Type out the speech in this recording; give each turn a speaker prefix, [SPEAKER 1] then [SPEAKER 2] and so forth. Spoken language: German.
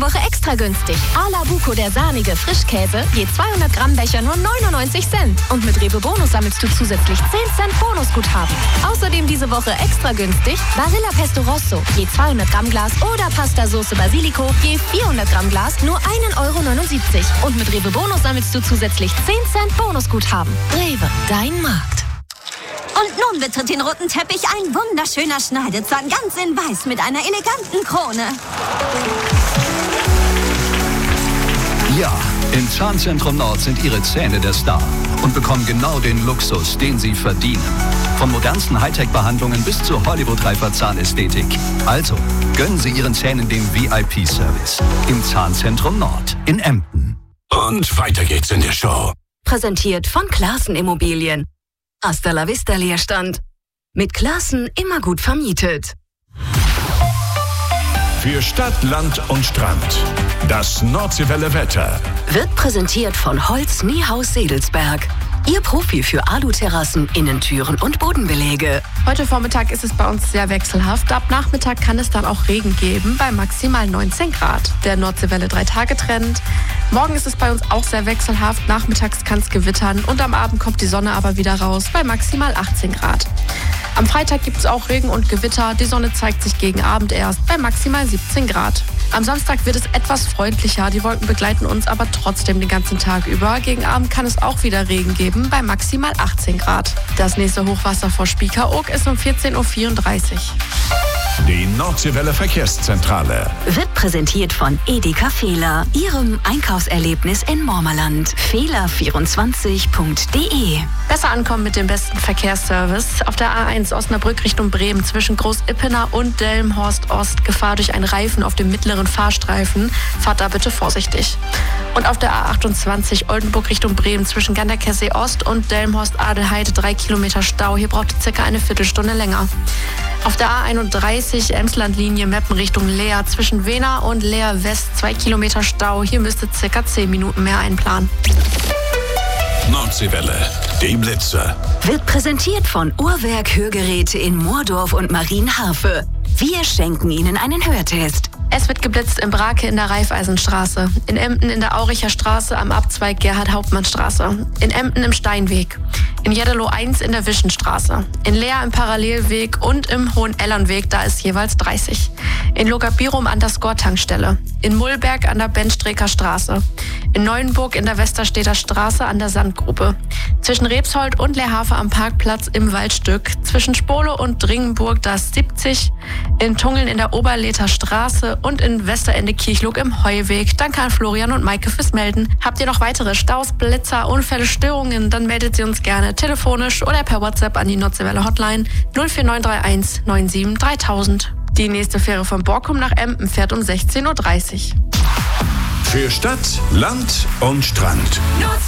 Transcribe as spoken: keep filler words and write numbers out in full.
[SPEAKER 1] Woche extra günstig. A la Buco der sahnige Frischkäse, je zweihundert Gramm Becher nur neunundneunzig Cent. Und mit Rewe Bonus sammelst du zusätzlich zehn Cent Bonusguthaben. Außerdem diese Woche extra günstig Barilla Pesto Rosso, je zweihundert Gramm Glas oder Pasta Soße Basilico, je vierhundert Gramm Glas nur ein Euro neunundsiebzig. Und mit Rewe Bonus sammelst du zusätzlich zehn Cent Bonusguthaben. Rewe, dein Markt.
[SPEAKER 2] Und nun betritt den roten Teppich ein wunderschöner Schneidezahn, ganz in weiß mit einer eleganten Krone.
[SPEAKER 3] Ja, im Zahnzentrum Nord sind Ihre Zähne der Star und bekommen genau den Luxus, den Sie verdienen. Von modernsten Hightech-Behandlungen bis zur Hollywood-reifer Zahnästhetik. Also, gönnen Sie Ihren Zähnen den V I P-Service im Zahnzentrum Nord in Emden.
[SPEAKER 4] Und weiter geht's in der Show.
[SPEAKER 5] Präsentiert von Classen Immobilien. Hasta la Vista Leerstand. Mit Classen immer gut vermietet.
[SPEAKER 4] Für Stadt, Land und Strand. Das Nordseewelle Wetter.
[SPEAKER 5] Wird präsentiert von Holz Niehaus Sedelsberg. Ihr Profi für Aluterrassen, Innentüren und Bodenbeläge.
[SPEAKER 6] Heute Vormittag ist es bei uns sehr wechselhaft. Ab Nachmittag kann es dann auch Regen geben, bei maximal neunzehn Grad. Der Nordseewelle drei Tage Trend. Morgen ist es bei uns auch sehr wechselhaft. Nachmittags kann es gewittern und am Abend kommt die Sonne aber wieder raus, bei maximal achtzehn Grad. Am Freitag gibt es auch Regen und Gewitter. Die Sonne zeigt sich gegen Abend erst bei maximal siebzehn Grad. Am Samstag wird es etwas freundlicher. Die Wolken begleiten uns aber trotzdem den ganzen Tag über. Gegen Abend kann es auch wieder Regen geben bei maximal achtzehn Grad. Das nächste Hochwasser vor Spiekeroog ist um vierzehn Uhr vierunddreißig.
[SPEAKER 4] Die Nordseewelle Verkehrszentrale
[SPEAKER 5] wird präsentiert von Edeka Fehler, Ihrem Einkaufserlebnis in Mormerland. Fehler vierundzwanzig punkt de.
[SPEAKER 6] Besser ankommen mit dem besten Verkehrsservice. Auf der A eins Osnabrück Richtung Bremen zwischen Groß-Ippener und Delmenhorst Ost. Gefahr durch einen Reifen auf dem mittleren Fahrstreifen. Fahrt da bitte vorsichtig. Und auf der A achtundzwanzig Oldenburg Richtung Bremen zwischen Ganderkessee Ost und Delmenhorst Adelheide drei Kilometer Stau. Hier braucht es circa eine Viertelstunde länger. Auf der A einunddreißig Emslandlinie Meppen Richtung Leer zwischen Wehner und Leer West zwei Kilometer Stau. Hier müsste circa zehn Minuten mehr einplanen.
[SPEAKER 4] Nordseewelle, die Blitze.
[SPEAKER 5] Wird präsentiert von Uhrwerk Hörgeräte in Moordorf und Marienhafe. Wir schenken Ihnen einen Hörtest.
[SPEAKER 6] Es wird geblitzt in Brake in der Raiffeisenstraße, in Emden in der Auricher Straße am Abzweig Gerhard-Hauptmann-Straße, in Emden im Steinweg, in Jeddelo eins in der Wischenstraße, in Leer im Parallelweg und im Hohenellernweg, da ist jeweils dreißig, in Logabirum an der Skor-Tankstelle, in Mullberg an der Benstreker Straße, in Neuenburg in der Westerstedter Straße an der Sandgrube, zwischen Rebshold und Leerhafe am Parkplatz im Waldstück, zwischen Spole und Dringenburg da ist siebzig, in Tungeln in der Oberlether Straße und in Westerende-Kirchloh im Heuweg. Danke an Florian und Maike fürs Melden. Habt ihr noch weitere Staus, Blitzer, Unfälle, Störungen, dann meldet sie uns gerne telefonisch oder per WhatsApp an die Nordseewelle Hotline null vier neun drei eins neun sieben dreitausend. Die nächste Fähre von Borkum nach Emden fährt um sechzehn Uhr dreißig.
[SPEAKER 4] Für Stadt, Land und Strand.